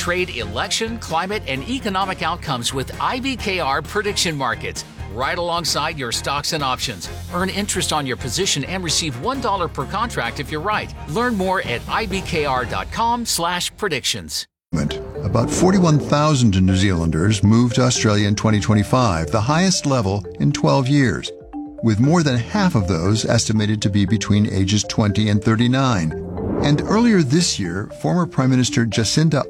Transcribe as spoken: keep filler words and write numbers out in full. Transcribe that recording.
trade, election, climate, and economic outcomes with I B K R prediction markets, right alongside your stocks and options. Earn interest on your position and receive one dollar per contract if you're right. Learn more at I B K R dot com slash predictions. About forty-one thousand New Zealanders moved to Australia in twenty twenty-five, the highest level in twelve years, with more than half of those estimated to be between ages twenty and thirty-nine. And earlier this year, former Prime Minister Jacinda